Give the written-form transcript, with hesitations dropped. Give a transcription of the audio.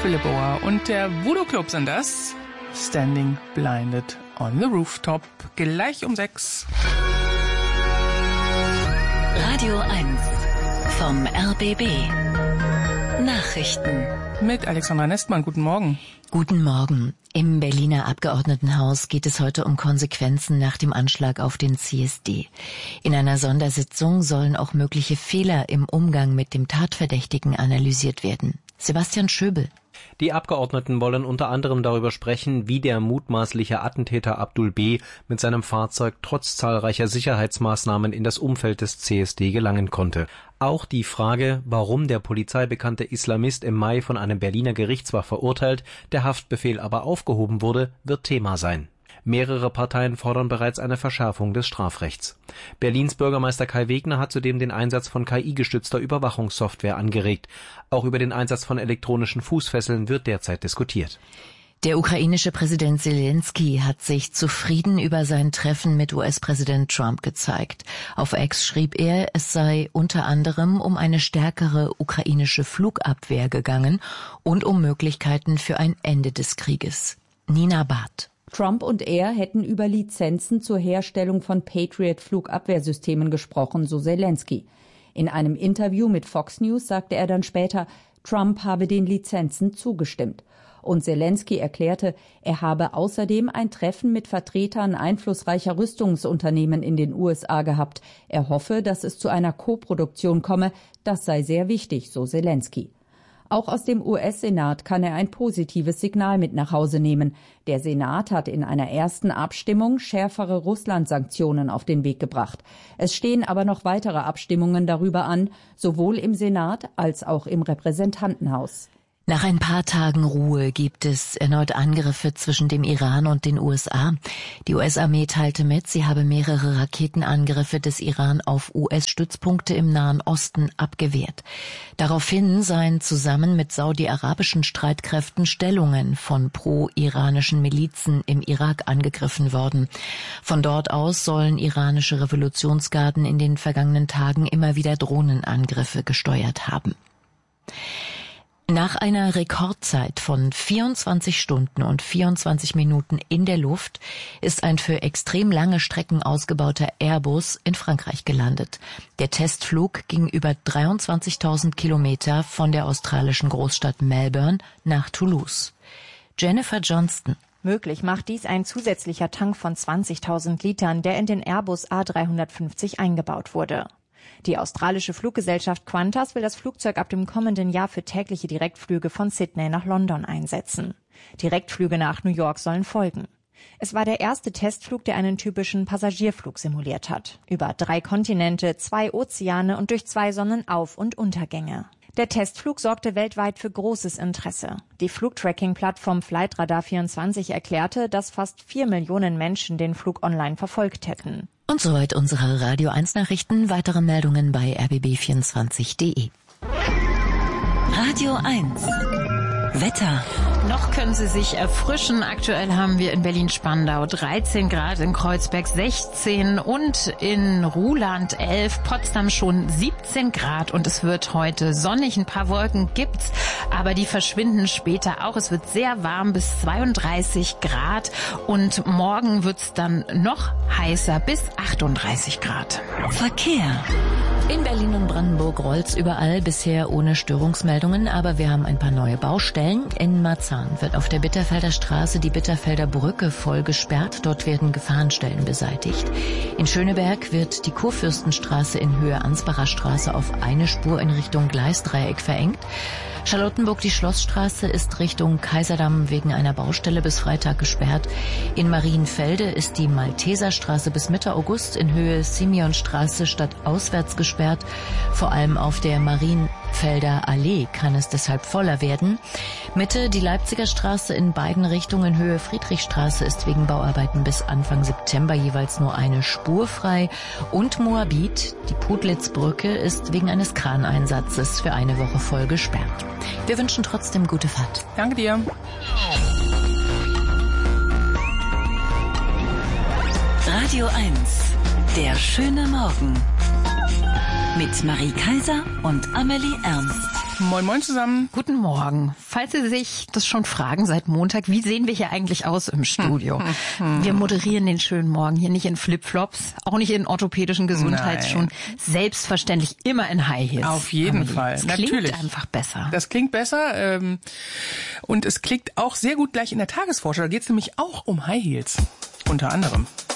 Philippoa und der Voodoo Club sind das. Standing Blinded on the Rooftop. Gleich um 6. Radio 1 vom RBB. Nachrichten. Mit Alexandra Nestmann. Guten Morgen. Guten Morgen. Im Berliner Abgeordnetenhaus geht es heute um Konsequenzen nach dem Anschlag auf den CSD. In einer Sondersitzung sollen auch mögliche Fehler im Umgang mit dem Tatverdächtigen analysiert werden. Sebastian Schöbel. Die Abgeordneten wollen unter anderem darüber sprechen, wie der mutmaßliche Attentäter Abdul B. mit seinem Fahrzeug trotz zahlreicher Sicherheitsmaßnahmen in das Umfeld des CSD gelangen konnte. Auch die Frage, warum der polizeibekannte Islamist im Mai von einem Berliner Gericht zwar verurteilt, der Haftbefehl aber aufgehoben wurde, wird Thema sein. Mehrere Parteien fordern bereits eine Verschärfung des Strafrechts. Berlins Bürgermeister Kai Wegner hat zudem den Einsatz von KI-gestützter Überwachungssoftware angeregt. Auch über den Einsatz von elektronischen Fußfesseln wird derzeit diskutiert. Der ukrainische Präsident Zelensky hat sich zufrieden über sein Treffen mit US-Präsident Trump gezeigt. Auf X schrieb er, es sei unter anderem um eine stärkere ukrainische Flugabwehr gegangen und um Möglichkeiten für ein Ende des Krieges. Nina Barth. Trump und er hätten über Lizenzen zur Herstellung von Patriot-Flugabwehrsystemen gesprochen, so Zelensky. In einem Interview mit Fox News sagte er dann später, Trump habe den Lizenzen zugestimmt. Und Zelensky erklärte, er habe außerdem ein Treffen mit Vertretern einflussreicher Rüstungsunternehmen in den USA gehabt. Er hoffe, dass es zu einer Koproduktion komme. Das sei sehr wichtig, so Zelensky. Auch aus dem US-Senat kann er ein positives Signal mit nach Hause nehmen. Der Senat hat in einer ersten Abstimmung schärfere Russland-Sanktionen auf den Weg gebracht. Es stehen aber noch weitere Abstimmungen darüber an, sowohl im Senat als auch im Repräsentantenhaus. Nach ein paar Tagen Ruhe gibt es erneut Angriffe zwischen dem Iran und den USA. Die US-Armee teilte mit, sie habe mehrere Raketenangriffe des Iran auf US-Stützpunkte im Nahen Osten abgewehrt. Daraufhin seien zusammen mit saudi-arabischen Streitkräften Stellungen von pro-iranischen Milizen im Irak angegriffen worden. Von dort aus sollen iranische Revolutionsgarden in den vergangenen Tagen immer wieder Drohnenangriffe gesteuert haben. Nach einer Rekordzeit von 24 Stunden und 24 Minuten in der Luft ist ein für extrem lange Strecken ausgebauter Airbus in Frankreich gelandet. Der Testflug ging über 23.000 Kilometer von der australischen Großstadt Melbourne nach Toulouse. Jennifer Johnston. Möglich macht dies ein zusätzlicher Tank von 20.000 Litern, der in den Airbus A350 eingebaut wurde. Die australische Fluggesellschaft Qantas will das Flugzeug ab dem kommenden Jahr für tägliche Direktflüge von Sydney nach London einsetzen. Direktflüge nach New York sollen folgen. Es war der erste Testflug, der einen typischen Passagierflug simuliert hat. Über 3 Kontinente, 2 Ozeane und durch 2 Sonnenauf- und Untergänge. Der Testflug sorgte weltweit für großes Interesse. Die Flugtracking-Plattform Flightradar24 erklärte, dass fast 4 Millionen Menschen den Flug online verfolgt hätten. Und soweit unsere Radio 1 Nachrichten. Weitere Meldungen bei rbb24.de. Radio 1 Wetter. Noch können Sie sich erfrischen. Aktuell haben wir in Berlin-Spandau 13 Grad, in Kreuzberg 16 und in Ruhland 11, Potsdam schon 17 Grad und es wird heute sonnig. Ein paar Wolken gibt's, aber die verschwinden später auch. Es wird sehr warm bis 32 Grad und morgen wird's dann noch heißer bis 38 Grad. Verkehr. In Berlin und Brandenburg rollt's überall, bisher ohne Störungsmeldungen, aber wir haben ein paar neue Baustellen. In Marzahn wird auf der Bitterfelder Straße die Bitterfelder Brücke voll gesperrt. Dort werden Gefahrenstellen beseitigt. In Schöneberg wird die Kurfürstenstraße in Höhe Ansbacher Straße auf eine Spur in Richtung Gleisdreieck verengt. Charlottenburg, die Schlossstraße, ist Richtung Kaiserdamm wegen einer Baustelle bis Freitag gesperrt. In Marienfelde ist die Malteserstraße bis Mitte August in Höhe Simeonstraße stadtauswärts gesperrt. Vor allem auf der Marienfelder Allee kann es deshalb voller werden. Mitte, die Leipziger Straße in beiden Richtungen Höhe Friedrichstraße ist wegen Bauarbeiten bis Anfang September jeweils nur eine Spur frei. Und Moabit, die Pudlitzbrücke, ist wegen eines Kraneinsatzes für eine Woche voll gesperrt. Wir wünschen trotzdem gute Fahrt. Danke dir. Radio 1, der schöne Morgen. Mit Marie Kaiser und Amelie Ernst. Moin, moin zusammen. Guten Morgen. Falls Sie sich das schon fragen seit Montag, wie sehen wir hier eigentlich aus im Studio? Wir moderieren den schönen Morgen hier nicht in Flipflops, auch nicht in orthopädischen Gesundheitsschuhen, selbstverständlich immer in High Heels. Auf jeden Fall, das natürlich. Klingt einfach besser. Das klingt besser und es klingt auch sehr gut gleich in der Tagesvorschau. Da geht es nämlich auch um High Heels, unter anderem.